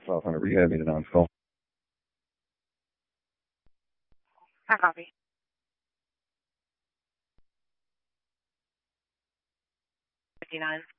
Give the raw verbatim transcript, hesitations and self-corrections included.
twelve hundred rehab unit on call. I copy. fifty-nine.